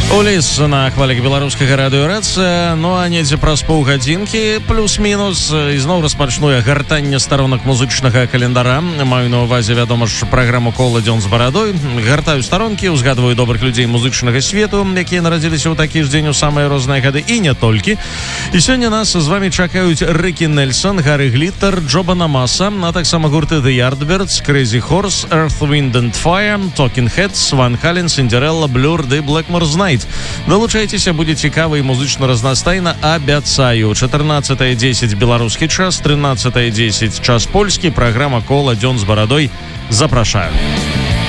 Уліз на хвалях беларускага радыёрацыя, ну а недзе праз паўгадзінкі плюс-мінус ізноў распачну я гартанне старонак музычнага календара. Маю на ўвазе, вядома ж, праграму «Кола дзён з барадой». Гартаю старонкі, узгадваю добрых людзей музычнага свету, якія нарадзіліся ў такі ж дзень у самыя розныя гады, і не толькі. І сёння нас з вамі чакаюць Рыкі Нельсон, Гаррі Гліттер, Джо Банамаса, а таксама гурты The Yardbirds, Crazy Horse, Earth, Wind and Fire, Talking Heads, Van Halen, Cinderella, Blur ды Blackmore's Night. Далучайцеся, будзе цікава і музычна разнастайна, абяцаю. 14:10 беларускі час, 13:10 час польскі. Праграма «Кола дзён з барадой». Запрашаю.